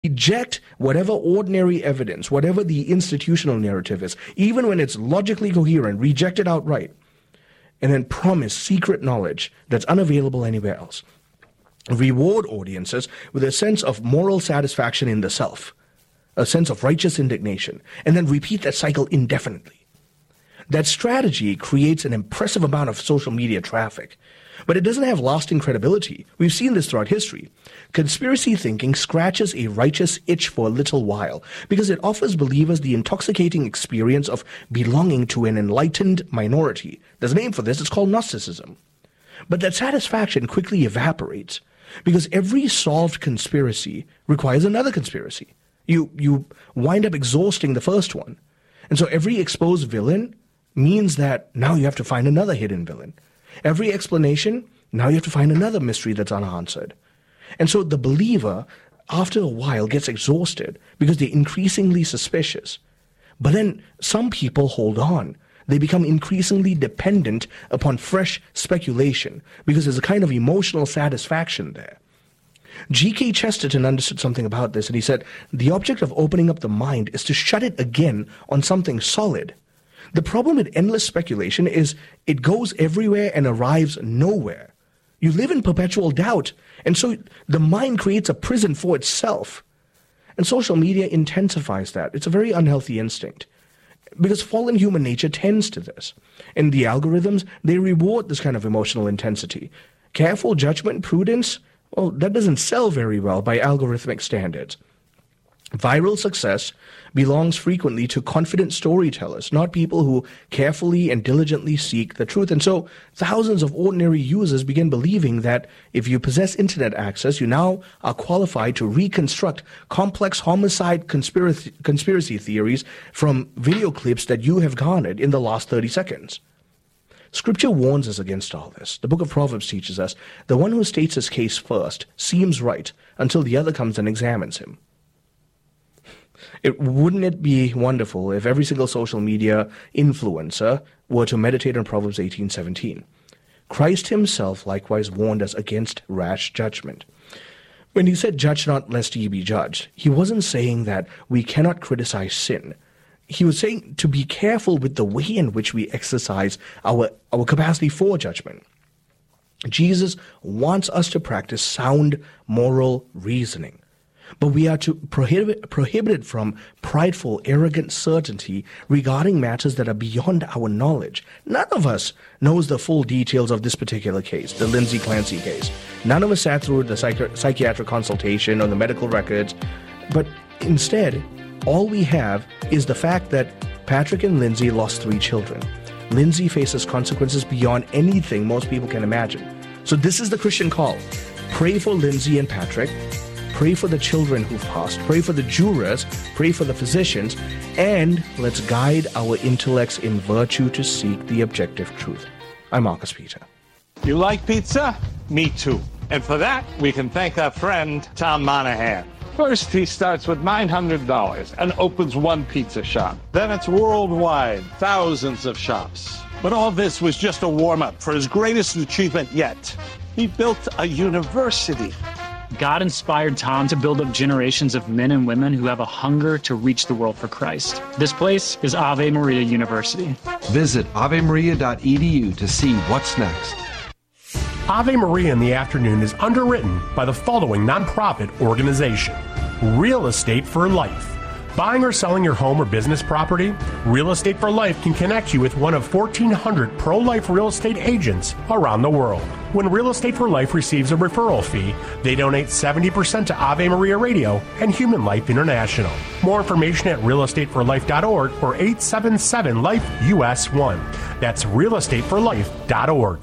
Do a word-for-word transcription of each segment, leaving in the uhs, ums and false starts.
Reject whatever ordinary evidence, whatever the institutional narrative is, even when it's logically coherent, reject it outright, and then promise secret knowledge that's unavailable anywhere else. Reward audiences with a sense of moral satisfaction in the self, a sense of righteous indignation, and then repeat that cycle indefinitely. That strategy creates an impressive amount of social media traffic, but it doesn't have lasting credibility. We've seen this throughout history. Conspiracy thinking scratches a righteous itch for a little while because it offers believers the intoxicating experience of belonging to an enlightened minority. There's a name for this. It's called Gnosticism. But that satisfaction quickly evaporates because every solved conspiracy requires another conspiracy. You, you wind up exhausting the first one. And so every exposed villain means that now you have to find another hidden villain. Every explanation, now you have to find another mystery that's unanswered. And so the believer, after a while, gets exhausted because they're increasingly suspicious. But then some people hold on. They become increasingly dependent upon fresh speculation because there's a kind of emotional satisfaction there. G K Chesterton understood something about this, and he said, the object of opening up the mind is to shut it again on something solid. The problem with endless speculation is it goes everywhere and arrives nowhere. You live in perpetual doubt, and so the mind creates a prison for itself. And social media intensifies that. It's a very unhealthy instinct, because fallen human nature tends to this. And the algorithms, they reward this kind of emotional intensity. Careful judgment, prudence, well, that doesn't sell very well by algorithmic standards. Viral success belongs frequently to confident storytellers, not people who carefully and diligently seek the truth. And so thousands of ordinary users begin believing that if you possess internet access, you now are qualified to reconstruct complex homicide conspiracy, conspiracy theories from video clips that you have garnered in the last thirty seconds. Scripture warns us against all this. The book of Proverbs teaches us, the one who states his case first seems right until the other comes and examines him. It, wouldn't it be wonderful if every single social media influencer were to meditate on Proverbs eighteen seventeen? Christ himself likewise warned us against rash judgment. When he said, judge not lest ye be judged, he wasn't saying that we cannot criticize sin. He was saying to be careful with the way in which we exercise our, our capacity for judgment. Jesus wants us to practice sound moral reasoning. But we are to prohibit, prohibited from prideful, arrogant certainty regarding matters that are beyond our knowledge. None of us knows the full details of this particular case, the Lindsay Clancy case. None of us sat through the psychi- psychiatric consultation or the medical records. But instead, all we have is the fact that Patrick and Lindsay lost three children. Lindsay faces consequences beyond anything most people can imagine. So this is the Christian call. Pray for Lindsay and Patrick. Pray for the children who've passed. Pray for the jurors. Pray for the physicians. And let's guide our intellects in virtue to seek the objective truth. I'm Marcus Peter. You like pizza? Me too. And for that, we can thank our friend, Tom Monahan. First, he starts with nine hundred dollars and opens one pizza shop. Then it's worldwide, thousands of shops. But all this was just a warm-up for his greatest achievement yet. He built a university. God inspired Tom to build up generations of men and women who have a hunger to reach the world for Christ. This place is Ave Maria University. Visit ave maria dot e d u to see what's next. Ave Maria in the Afternoon is underwritten by the following nonprofit organization: Real Estate for Life. Buying or selling your home or business property? Real Estate for Life can connect you with one of fourteen hundred pro-life real estate agents around the world. When Real Estate for Life receives a referral fee, they donate seventy percent to Ave Maria Radio and Human Life International. More information at real estate for life dot org or eight seven seven life U S one. That's real estate for life dot org.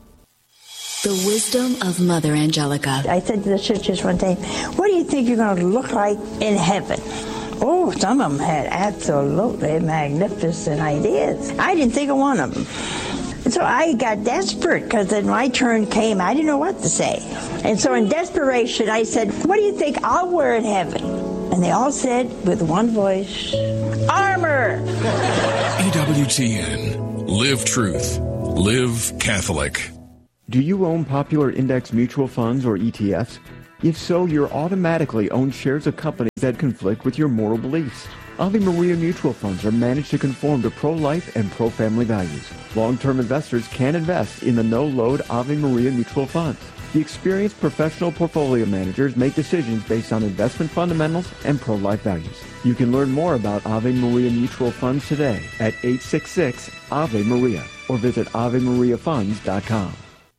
The wisdom of Mother Angelica. I said to the sisters one time, what do you think you're going to look like in heaven? Oh, some of them had absolutely magnificent ideas. I didn't think of one of them. And so I got desperate because then my turn came. I didn't know what to say. And so in desperation, I said, what do you think I'll wear in heaven? And they all said with one voice, armor. E W T N. Live truth. Live Catholic. Do you own popular index mutual funds or E T Fs? If so, you're automatically own shares of companies that conflict with your moral beliefs. Ave Maria mutual funds are managed to conform to pro-life and pro-family values. Long-term investors can invest in the no-load Ave Maria mutual funds. The experienced professional portfolio managers make decisions based on investment fundamentals and pro-life values. You can learn more about Ave Maria mutual funds today at eight six six Ave Maria or visit ave maria funds dot com.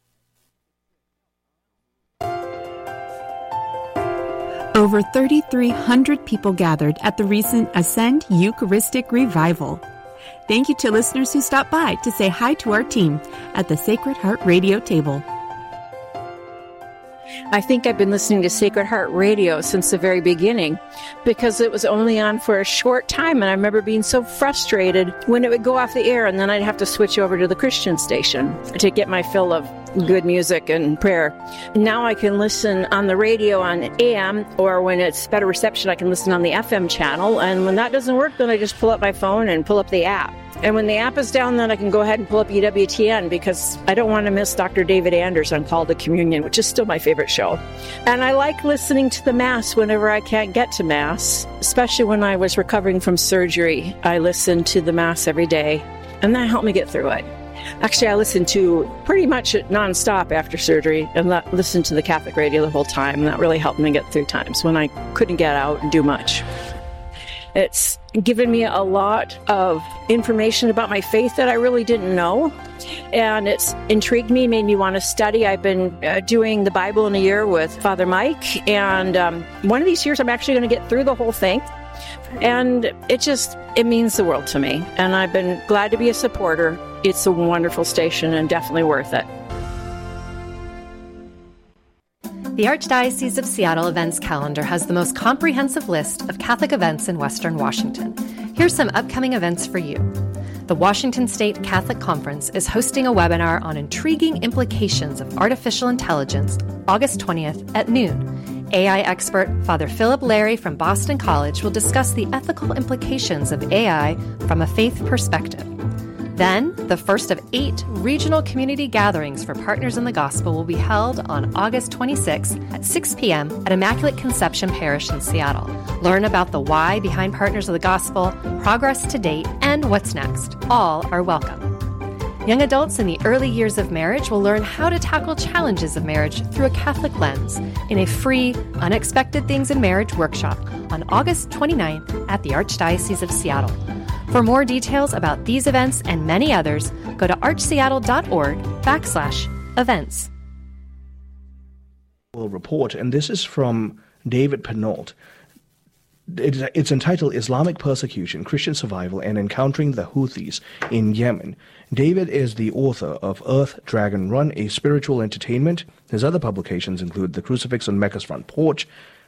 Over thirty-three hundred people gathered at the recent Ascend Eucharistic Revival. Thank you to listeners who stopped by to say hi to our team at the Sacred Heart Radio table. I think I've been listening to Sacred Heart Radio since the very beginning because it was only on for a short time, and I remember being so frustrated when it would go off the air, and then I'd have to switch over to the Christian station to get my fill of good music and prayer. Now I can listen on the radio on A M, or when it's better reception, I can listen on the F M channel, and when that doesn't work, then I just pull up my phone and pull up the app. And when the app is down, then I can go ahead and pull up E W T N because I don't want to miss Doctor David Anders on Call to Communion, which is still my favorite show. And I like listening to the Mass whenever I can't get to Mass, especially when I was recovering from surgery. I listened to the Mass every day, and that helped me get through it. Actually, I listened to pretty much nonstop after surgery and listened to the Catholic radio the whole time, and that really helped me get through times when I couldn't get out and do much. It's given me a lot of information about my faith that I really didn't know, and it's intrigued me, made me want to study. I've been uh, doing the Bible in a year with Father Mike, and um, one of these years I'm actually going to get through the whole thing, and it just, it means the world to me, and I've been glad to be a supporter. It's a wonderful station and definitely worth it. The Archdiocese of Seattle events calendar has the most comprehensive list of Catholic events in Western Washington. Here's some upcoming events for you. The Washington State Catholic Conference is hosting a webinar on intriguing implications of artificial intelligence August twentieth at noon. A I expert Father Philip Larry from Boston College will discuss the ethical implications of A I from a faith perspective. Then, the first of eight regional community gatherings for Partners in the Gospel will be held on August twenty-sixth at six p.m. at Immaculate Conception Parish in Seattle. Learn about the why behind Partners of the Gospel, progress to date, and what's next. All are welcome. Young adults in the early years of marriage will learn how to tackle challenges of marriage through a Catholic lens in a free, Unexpected Things in Marriage workshop on August twenty-ninth at the Archdiocese of Seattle. For more details about these events and many others, go to archseattle.org backslash events. Report, and this is from David Penault. It's entitled Islamic Persecution, Christian Survival, and Encountering the Houthis in Yemen. David is the author of Earth Dragon Run, a spiritual entertainment. His other publications include The Crucifix on Mecca's Front Porch,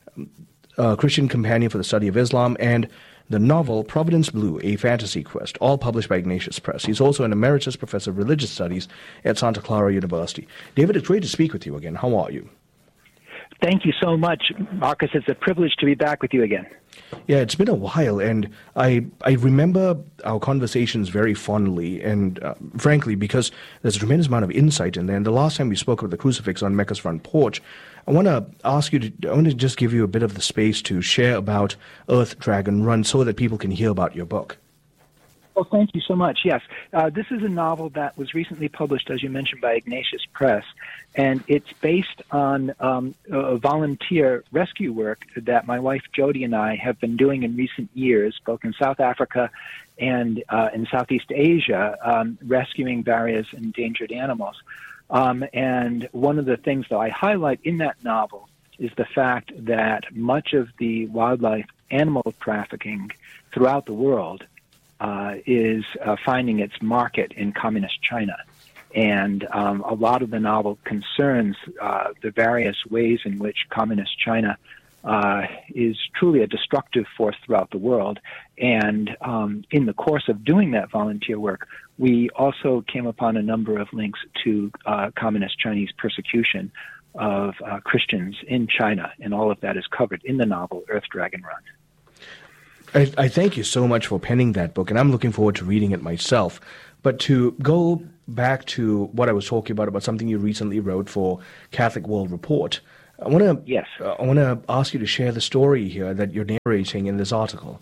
a Christian Companion for the Study of Islam, and the novel Providence Blue, A Fantasy Quest, all published by Ignatius Press. He's also an emeritus professor of religious studies at Santa Clara University. David, it's great to speak with you again. How are you? Thank you so much, Marcus. It's a privilege to be back with you again. Yeah, it's been a while, and I I remember our conversations very fondly, and uh, frankly, because there's a tremendous amount of insight in there. And the last time we spoke of the crucifix on Mecca's Front Porch, I want to ask you to, I want to just give you a bit of the space to share about Earth Dragon Run so that people can hear about your book. Well, thank you so much. Yes, uh, this is a novel that was recently published, as you mentioned, by Ignatius Press, and it's based on um, a volunteer rescue work that my wife Jody and I have been doing in recent years, both in South Africa and uh, in Southeast Asia, um, rescuing various endangered animals. Um, and one of the things that I highlight in that novel is the fact that much of the wildlife animal trafficking throughout the world Uh, is uh, finding its market in communist China. And um, a lot of the novel concerns uh, the various ways in which communist China uh, is truly a destructive force throughout the world. And um, in the course of doing that volunteer work, we also came upon a number of links to uh, communist Chinese persecution of uh, Christians in China. And all of that is covered in the novel Earth Dragon Run. I, I thank you so much for penning that book, and I'm looking forward to reading it myself. But to go back to what I was talking about, about something you recently wrote for Catholic World Report, I want to yes. Uh, I want to ask you to share the story here that you're narrating in this article.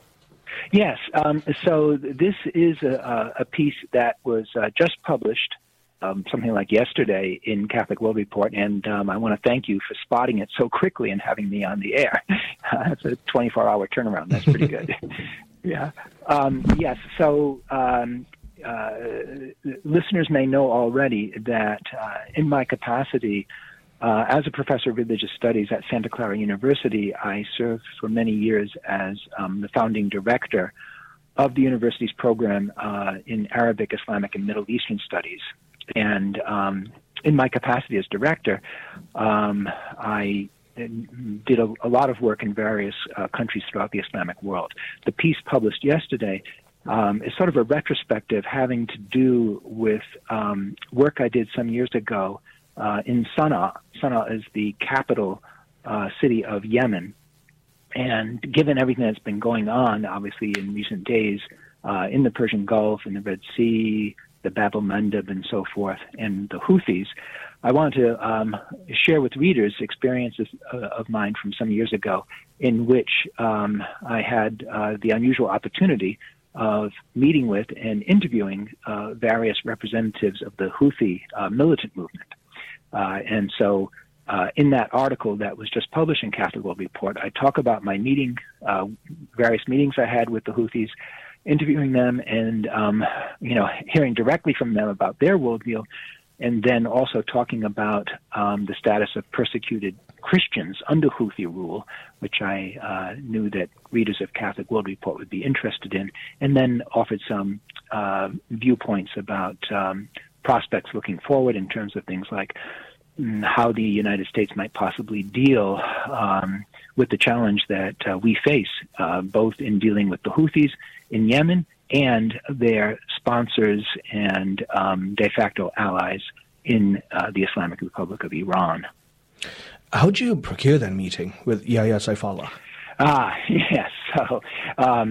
Yes. Um, so this is a, a piece that was uh, just published, um, something like yesterday, in Catholic World Report, and um, I want to thank you for spotting it so quickly and having me on the air. That's a twenty-four hour turnaround. That's pretty good. yeah. Um, yes. So. Um, Uh, listeners may know already that uh, in my capacity uh, as a professor of religious studies at Santa Clara University, I served for many years as um, the founding director of the university's program uh, in Arabic, Islamic, and Middle Eastern studies. And um, in my capacity as director, um, I did a, a lot of work in various uh, countries throughout the Islamic world. The piece published yesterday Um, is sort of a retrospective having to do with um, work I did some years ago uh, in Sana'a. Sana'a is the capital uh, city of Yemen. And given everything that's been going on, obviously, in recent days, uh, in the Persian Gulf, in the Red Sea, the Bab el-Mandeb, and so forth, and the Houthis, I wanted to um, share with readers experiences uh, of mine from some years ago in which um, I had uh, the unusual opportunity of meeting with and interviewing uh, various representatives of the Houthi uh, militant movement. Uh, and so uh, in that article that was just published in Catholic World Report, I talk about my meeting, uh, various meetings I had with the Houthis, interviewing them and, um, you know, hearing directly from them about their worldview, and then also talking about um, the status of persecuted Christians under Houthi rule, which I uh, knew that readers of Catholic World Report would be interested in, and then offered some uh, viewpoints about um, prospects looking forward in terms of things like mm, how the United States might possibly deal um, with the challenge that uh, we face, uh, both in dealing with the Houthis in Yemen and their sponsors and um, de facto allies in uh, the Islamic Republic of Iran. How did you procure that meeting with Yahya Saifallah? Ah, yes. So um,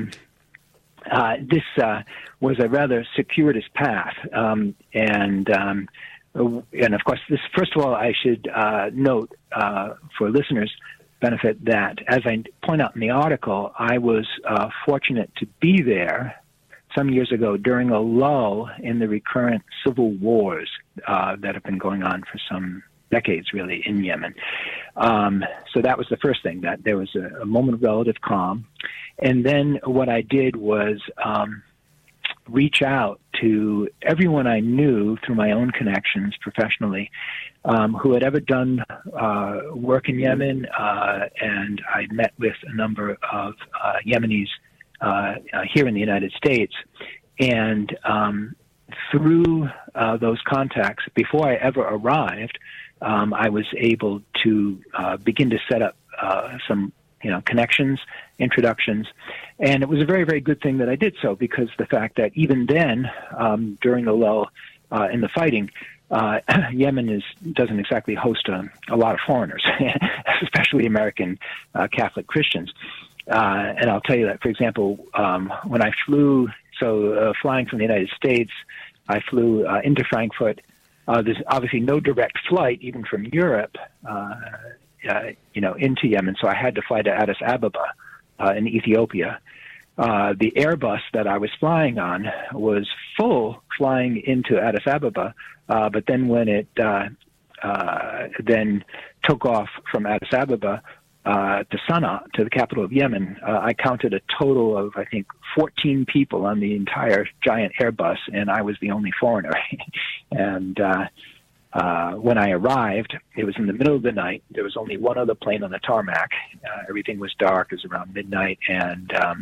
uh, this uh, was a rather circuitous path, um, and um, and of course, this. First of all, I should uh, note uh, for listeners' benefit that, as I point out in the article, I was uh, fortunate to be there some years ago during a lull in the recurrent civil wars uh, that have been going on for some decades, really, in Yemen. Um, so that was the first thing, that there was a, a moment of relative calm. And then what I did was um, reach out to everyone I knew through my own connections professionally um, who had ever done uh, work in Yemen, uh, and I met with a number of uh, Yemenis uh, uh, here in the United States. And um, through uh, those contacts, before I ever arrived, Um, I was able to uh, begin to set up uh, some, you know, connections, introductions, and it was a very, very good thing that I did so, because the fact that even then, um, during the lull uh, in the fighting, uh, Yemen is doesn't exactly host a, a lot of foreigners, especially American uh, Catholic Christians. Uh, and I'll tell you that, for example, um, when I flew, so uh, flying from the United States, I flew uh, into Frankfurt. Uh, there's obviously no direct flight, even from Europe, uh, uh, you know, into Yemen. So I had to fly to Addis Ababa uh, in Ethiopia. Uh, the Airbus that I was flying on was full flying into Addis Ababa, uh, but then when it uh, uh, then took off from Addis Ababa uh, to Sana'a, to the capital of Yemen, uh, I counted a total of, I think, fourteen people on the entire giant Airbus, and I was the only foreigner. and uh, uh, when I arrived, it was in the middle of the night. There was only one other plane on the tarmac. Uh, everything was dark. It was around midnight, and um,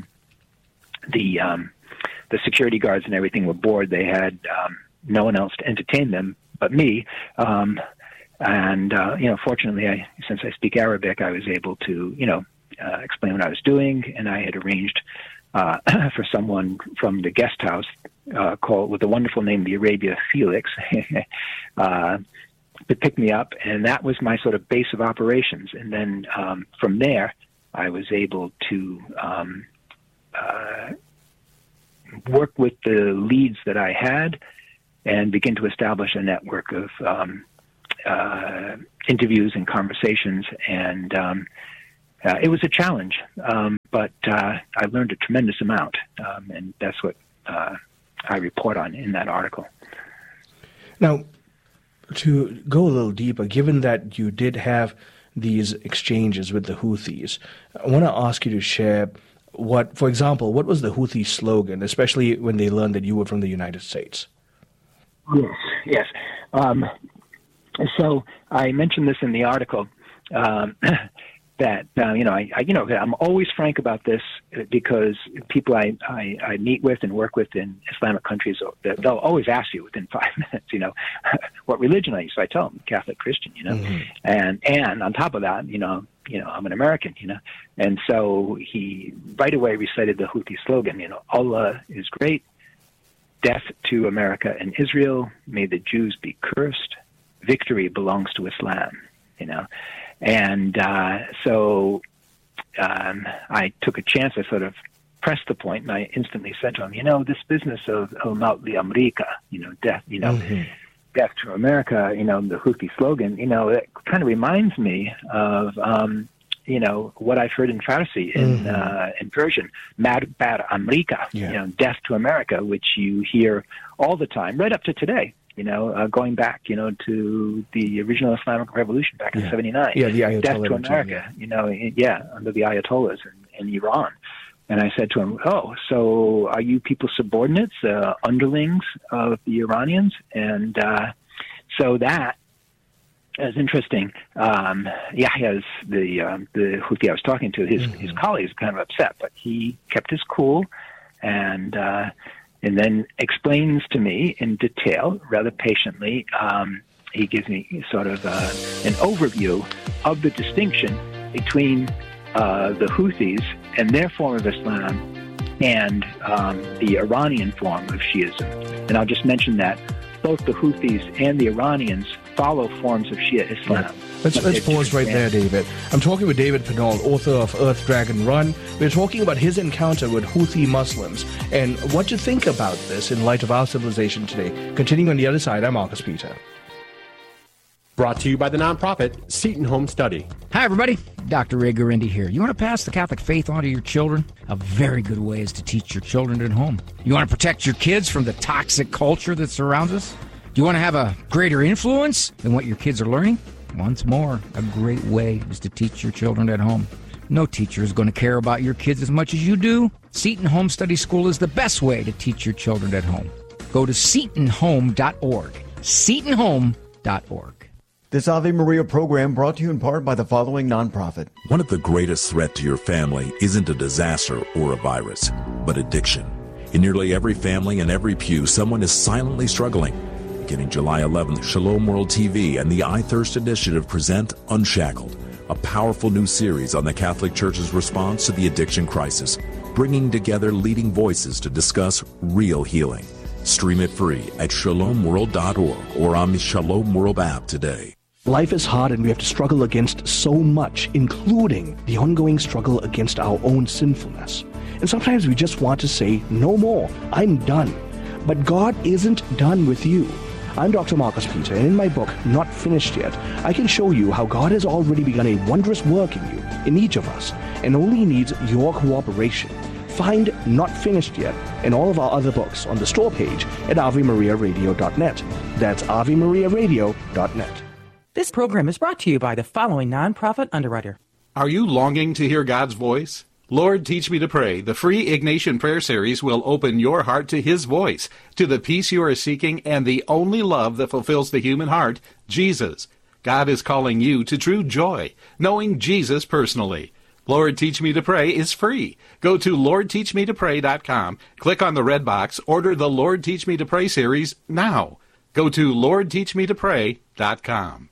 the um, the security guards and everything were bored. They had um, no one else to entertain them but me. Um, And, uh, you know, fortunately, I, since I speak Arabic, I was able to, you know, uh, explain what I was doing, and I had arranged uh, for someone from the guest house uh, called, with the wonderful name, the Arabia Felix, uh, to pick me up, and that was my sort of base of operations. And then um, from there, I was able to um, uh, work with the leads that I had and begin to establish a network of um, Uh, interviews and conversations, and um, uh, it was a challenge, um, but uh, I learned a tremendous amount, um, and that's what uh, I report on in that article. Now, to go a little deeper, given that you did have these exchanges with the Houthis, I want to ask you to share what, for example, what was the Houthi slogan, especially when they learned that you were from the United States? Yes, yes. Um, so I mentioned this in the article, um, that, uh, you know, I, I, you know, I'm always frank about this because people I, I, I meet with and work with in Islamic countries, they'll always ask you within five minutes, you know, what religion are you? So I tell them Catholic Christian, you know, mm-hmm. and, and on top of that, you know, you know, I'm an American, you know, and so he right away recited the Houthi slogan, you know, Allah is great, death to America and Israel, may the Jews be cursed, victory belongs to Islam, you know. And uh, so um, I took a chance. I sort of pressed the point, and I instantly said to him, you know, this business of El Maut li America, you know, death, you know, mm-hmm. death to America, you know, the Houthi slogan, you know, it kind of reminds me of, um, you know, what I've heard in Farsi, in mm-hmm. uh, in Persian, Mar bar America, yeah. you know, death to America, which you hear all the time, right up to today. You know, uh, going back, you know, to the original Islamic Revolution back in yeah. seventy-nine. Yeah, the Ayatollah. Death to America, yeah. you know, yeah, under the Ayatollahs in, in Iran. And I said to him, oh, so are you people subordinates, uh, underlings of the Iranians? And uh, so that is interesting. Um, Yahya's, the, um, the Houthi I was talking to, his, mm-hmm. his colleagues kind of upset, but he kept his cool and... Uh, and then explains to me in detail, rather patiently, um, he gives me sort of uh, an overview of the distinction between uh, the Houthis and their form of Islam and um, the Iranian form of Shiism. And I'll just mention that both the Houthis and the Iranians follow forms of Shia Islam. Right. Let's, let's pause right there, David. I'm talking with David Pinault, author of Earth Dragon Run. We're talking about his encounter with Houthi Muslims and what to think about this in light of our civilization today. Continuing on the other side, I'm Marcus Peter. Brought to you by the nonprofit Seton Home Study. Hi, everybody. Doctor Ray Guarendi here. You want to pass the Catholic faith on to your children? A very good way is to teach your children at home. You want to protect your kids from the toxic culture that surrounds us? Do you want to have a greater influence than what your kids are learning? Once more, a great way is to teach your children at home. No teacher is going to care about your kids as much as you do. Seton Home Study School is the best way to teach your children at home. Go to seton home dot org. seton home dot org. This Ave Maria program brought to you in part by the following nonprofit. One of the greatest threats to your family isn't a disaster or a virus, but addiction. In nearly every family and every pew, someone is silently struggling. Beginning July eleventh, Shalom World T V and the I Thirst Initiative present Unshackled, a powerful new series on the Catholic Church's response to the addiction crisis, bringing together leading voices to discuss real healing. Stream it free at shalom world dot org or on the Shalom World app today. Life is hard and we have to struggle against so much, including the ongoing struggle against our own sinfulness. And sometimes we just want to say, no more, I'm done. But God isn't done with you. I'm Doctor Marcus Peter, and in my book, Not Finished Yet, I can show you how God has already begun a wondrous work in you, in each of us, and only needs your cooperation. Find Not Finished Yet and all of our other books on the store page at ave maria radio dot net. That's ave maria radio dot net. This program is brought to you by the following nonprofit underwriter. Are you longing to hear God's voice? Lord, Teach Me to Pray, the free Ignatian Prayer Series will open your heart to His voice, to the peace you are seeking, and the only love that fulfills the human heart, Jesus. God is calling you to true joy, knowing Jesus personally. Lord, Teach Me to Pray is free. Go to lord teach me to pray dot com, click on the red box, order the Lord, Teach Me to Pray series now. Go to lord teach me to pray dot com.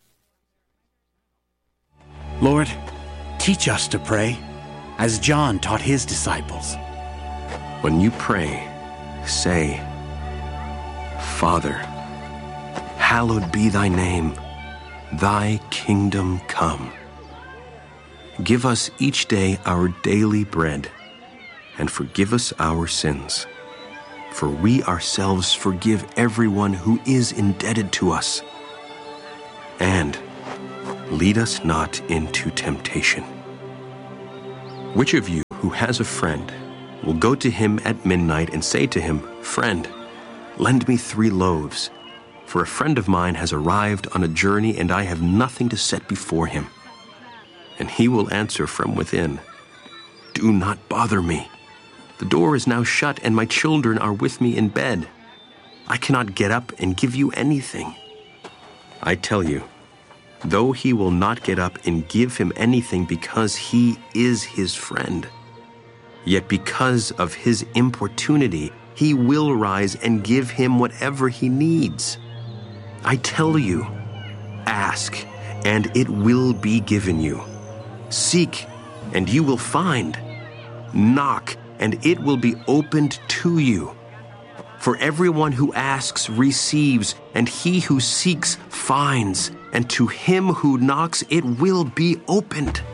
Lord, teach us to pray as John taught his disciples. When you pray, say, Father, hallowed be thy name, thy kingdom come. Give us each day our daily bread, and forgive us our sins, for we ourselves forgive everyone who is indebted to us. And lead us not into temptation. Which of you who has a friend will go to him at midnight and say to him, Friend, lend me three loaves, for a friend of mine has arrived on a journey and I have nothing to set before him. And he will answer from within, Do not bother me. The door is now shut and my children are with me in bed. I cannot get up and give you anything. I tell you, though he will not get up and give him anything because he is his friend, yet because of his importunity, he will rise and give him whatever he needs. I tell you, ask, and it will be given you. Seek, and you will find. Knock, and it will be opened to you. For everyone who asks receives, and he who seeks finds, and to him who knocks it will be opened.